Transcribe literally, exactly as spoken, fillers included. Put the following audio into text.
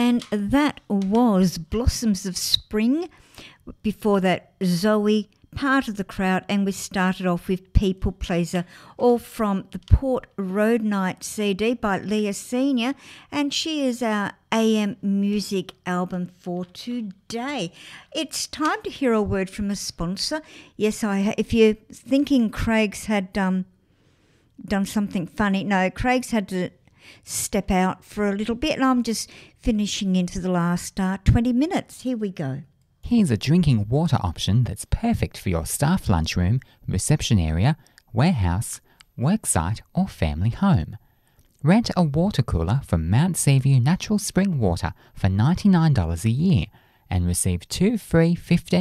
And that was Blossoms of Spring. Before that, Zoe, part of the crowd, and we started off with People Pleaser, all from the Port Road Night C D by Leah Senior, and she is our A M Music album for today. It's time to hear a word from a sponsor. Yes, I. If you're thinking Craig's had um, done something funny, no, Craig's had to step out for a little bit, and I'm just finishing into the last uh, twenty minutes. Here we go. Here's a drinking water option that's perfect for your staff lunchroom, reception area, warehouse, worksite or family home. Rent a water cooler from Mount Seaview Natural Spring Water for ninety-nine dollars a year and receive two free fifteen